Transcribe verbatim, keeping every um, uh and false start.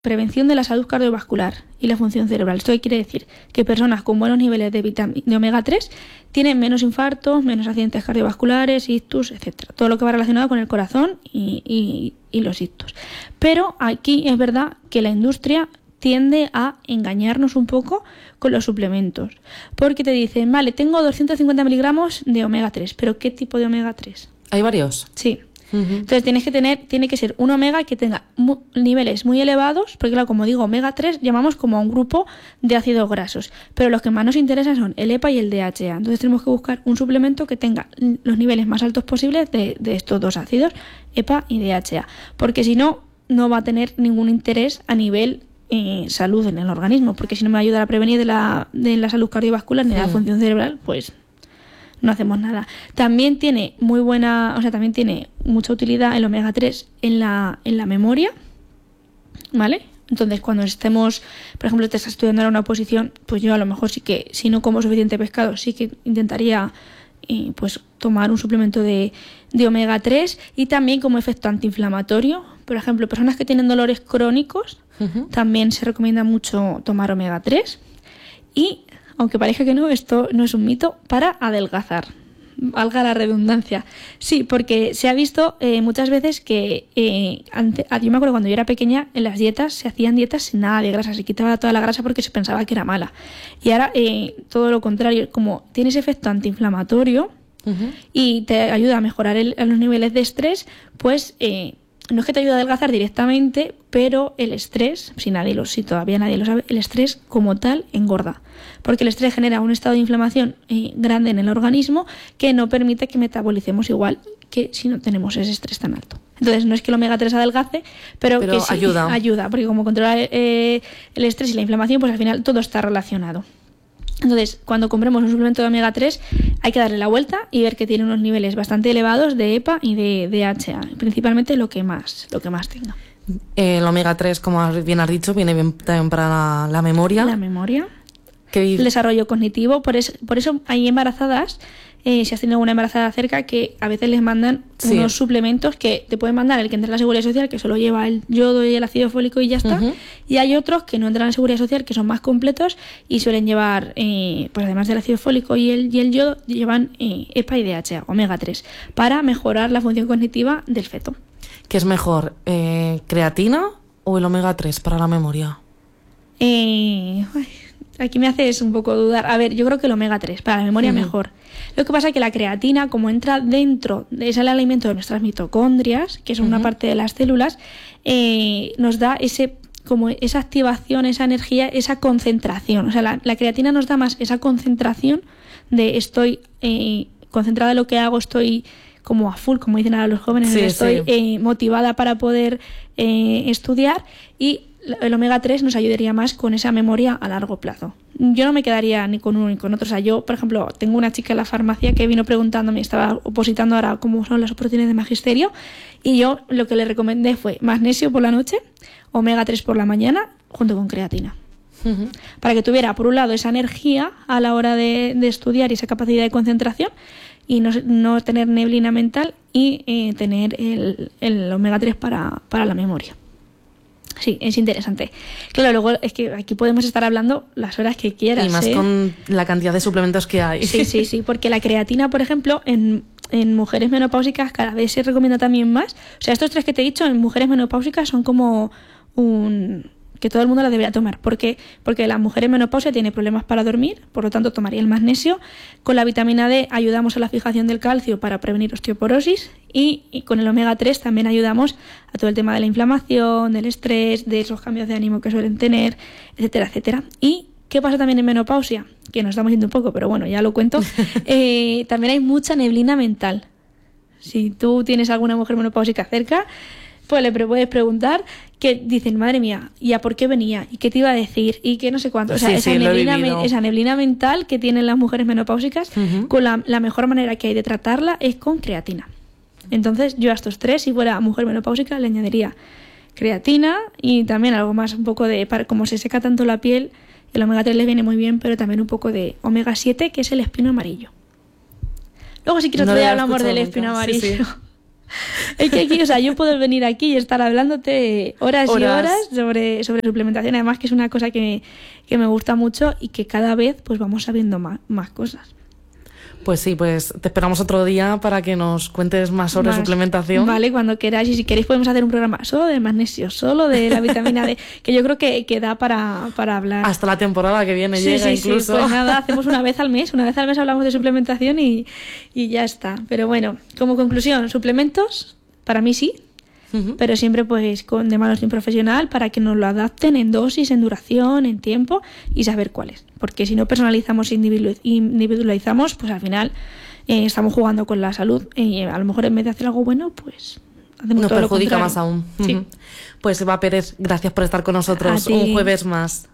prevención de la salud cardiovascular y la función cerebral. Esto quiere decir que personas con buenos niveles de, vitam- de omega tres tienen menos infartos, menos accidentes cardiovasculares, ictus, etcétera. Todo lo que va relacionado con el corazón y, y, y los ictus. Pero aquí es verdad que la industria tiende a engañarnos un poco con los suplementos. Porque te dicen, vale, tengo doscientos cincuenta miligramos de omega tres, pero ¿qué tipo de omega tres? ¿Hay varios? Sí. Uh-huh. Entonces tienes que tener, tiene que ser un omega que tenga mu- niveles muy elevados, porque claro, como digo, omega tres llamamos como a un grupo de ácidos grasos, pero los que más nos interesan son el E P A y el D H A. Entonces tenemos que buscar un suplemento que tenga los niveles más altos posibles de, de estos dos ácidos, E P A y D H A, porque si no, no va a tener ningún interés a nivel eh, salud en el organismo, porque si no me ayuda a prevenir de la, de la salud cardiovascular ni de la Sí. función cerebral, pues no hacemos nada. También tiene muy buena, o sea, también tiene mucha utilidad el omega tres en la, en la memoria, ¿vale? Entonces, cuando estemos, por ejemplo, te estás estudiando ahora una oposición, pues yo a lo mejor sí que, si no como suficiente pescado, sí que intentaría eh, pues tomar un suplemento de, de omega tres, y también como efecto antiinflamatorio. Por ejemplo, personas que tienen dolores crónicos, uh-huh. también se recomienda mucho tomar omega tres. Y aunque parezca que no, esto no es un mito, para adelgazar. Valga la redundancia. Sí, porque se ha visto eh, muchas veces que, eh, ante, yo me acuerdo cuando yo era pequeña, en las dietas se hacían dietas sin nada de grasa, se quitaba toda la grasa porque se pensaba que era mala. Y ahora eh, todo lo contrario, como tiene ese efecto antiinflamatorio uh-huh. y te ayuda a mejorar el, los niveles de estrés, pues eh, no es que te ayude a adelgazar directamente, pero el estrés, si nadie lo, si todavía nadie lo sabe, el estrés como tal engorda. Porque el estrés genera un estado de inflamación eh, grande en el organismo que no permite que metabolicemos igual que si no tenemos ese estrés tan alto. Entonces no es que el omega tres adelgace, pero, pero que sí ayuda. ayuda, porque como controla eh, el estrés y la inflamación, pues al final todo está relacionado. Entonces, cuando compremos un suplemento de omega tres, hay que darle la vuelta y ver que tiene unos niveles bastante elevados de E P A y de D H A, principalmente lo que más, lo que más tenga. El omega tres, como bien has dicho, viene bien también para la, la memoria. La memoria. ¿Qué? El desarrollo cognitivo. Por, es, por eso hay embarazadas, eh, si has tenido alguna embarazada cerca, que a veces les mandan sí. unos suplementos que te pueden mandar el que entra en la Seguridad Social, que solo lleva el yodo y el ácido fólico y ya está. Uh-huh. Y hay otros que no entran en la Seguridad Social, que son más completos y suelen llevar, eh, pues además del ácido fólico y el, y el yodo, llevan eh, E P A y D H A, omega tres, para mejorar la función cognitiva del feto. ¿Qué es mejor, eh, creatina o el omega tres para la memoria? Eh... Ay. Aquí me haces un poco dudar. A ver, yo creo que el omega tres, para la memoria uh-huh. mejor. Lo que pasa es que la creatina, como entra dentro, es el alimento de nuestras mitocondrias, que son uh-huh. una parte de las células, eh, nos da ese como esa activación, esa energía, esa concentración. O sea, la, la creatina nos da más esa concentración de estoy eh, concentrada en lo que hago, estoy como a full, como dicen ahora los jóvenes, sí, estoy sí. Eh, motivada para poder eh, estudiar, y el omega tres nos ayudaría más con esa memoria a largo plazo. Yo no me quedaría ni con uno ni con otro. O sea, yo, por ejemplo, tengo una chica en la farmacia que vino preguntándome, estaba opositando ahora cómo son las oposiciones de magisterio, y yo lo que le recomendé fue magnesio por la noche, omega tres por la mañana, junto con creatina. Uh-huh. Para que tuviera, por un lado, esa energía a la hora de, de estudiar y esa capacidad de concentración, y no, no tener neblina mental, y eh, tener el, el omega tres para, para la memoria. Sí, es interesante. Claro, luego es que aquí podemos estar hablando las horas que quieras. Y más ¿eh? con la cantidad de suplementos que hay. Sí, sí, sí, porque la creatina, por ejemplo, en, en mujeres menopáusicas cada vez se recomienda también más. O sea, estos tres que te he dicho en mujeres menopáusicas son como un... que todo el mundo la debería tomar. ¿Por qué? Porque la mujer en menopausia tiene problemas para dormir, por lo tanto tomaría el magnesio. Con la vitamina D ayudamos a la fijación del calcio para prevenir osteoporosis, y, y con el omega tres también ayudamos a todo el tema de la inflamación, del estrés, de esos cambios de ánimo que suelen tener, etcétera, etcétera. ¿Y qué pasa también en menopausia? Que nos estamos yendo un poco, pero bueno, ya lo cuento. eh, también hay mucha neblina mental. Si tú tienes alguna mujer menopáusica cerca, pues le puedes preguntar, que dicen, madre mía, ¿y a por qué venía? ¿Y qué te iba a decir? ¿Y qué no sé cuánto? O sea, sí, esa, sí, neblina, me, esa neblina mental que tienen las mujeres menopáusicas, uh-huh. con la, la mejor manera que hay de tratarla es con creatina. Entonces, yo a estos tres, si fuera mujer menopáusica, le añadiría creatina y también algo más, un poco de, para, como se seca tanto la piel, el omega tres les viene muy bien, pero también un poco de omega siete, que es el espino amarillo. Luego, si quieres, no te hablamos del espino amarillo. Sí, sí. Es que aquí, o sea, yo puedo venir aquí y estar hablándote horas, Horas. y horas sobre, sobre suplementación, además que es una cosa que, que me gusta mucho y que cada vez pues vamos sabiendo más, más cosas. Pues sí, pues te esperamos otro día para que nos cuentes más sobre Más. suplementación. Vale, cuando queráis. Y si queréis podemos hacer un programa solo de magnesio, solo de la vitamina D, que yo creo que, que da para, para hablar. Hasta la temporada que viene Sí, llega sí, sí, incluso. pues nada, hacemos una vez al mes, una vez al mes hablamos de suplementación y, y ya está. Pero bueno, como conclusión, suplementos, para mí sí, Ujú. pero siempre pues con de mano de un profesional para que nos lo adapten en dosis, en duración, en tiempo y saber cuáles. Porque si no personalizamos e individu- individualizamos, pues al final eh, estamos jugando con la salud y a lo mejor en vez de hacer algo bueno, pues hacemos Nos todo lo perjudica contrario. más aún. Sí. Ujú. Pues Eva Pérez, gracias por estar con nosotros A ti. un jueves más.